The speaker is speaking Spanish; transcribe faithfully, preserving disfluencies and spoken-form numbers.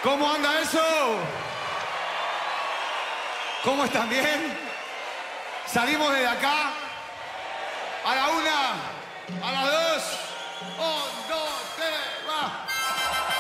¿Cómo anda eso? ¿Cómo están? ¿Bien? Salimos desde acá a la una, a las